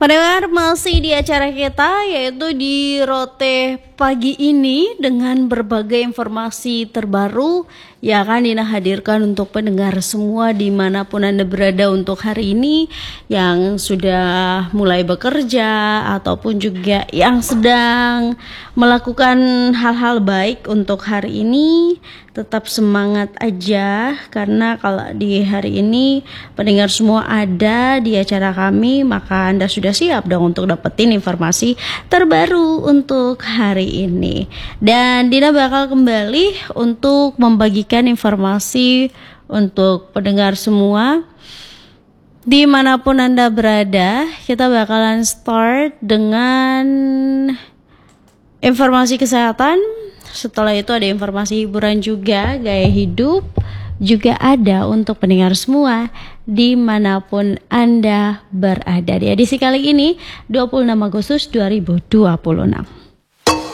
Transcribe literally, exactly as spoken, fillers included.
Pendengar, masih di acara kita yaitu di Rote pagi ini dengan berbagai informasi terbaru yang akan Dina hadirkan untuk pendengar semua dimanapun Anda berada untuk hari ini, yang sudah mulai bekerja ataupun juga yang sedang melakukan hal-hal baik untuk hari ini. Tetap semangat aja, karena kalau di hari ini pendengar semua ada di acara kami, maka Anda sudah siap dong untuk dapetin informasi terbaru untuk hari ini. Dan Dina bakal kembali untuk membagikan informasi untuk pendengar semua dimanapun Anda berada. Kita bakalan start dengan informasi kesehatan. Setelah itu ada informasi hiburan juga, gaya hidup juga ada untuk pendengar semua dimanapun Anda berada. Di edisi kali ini dua puluh enam Agustus dua ribu dua puluh enam.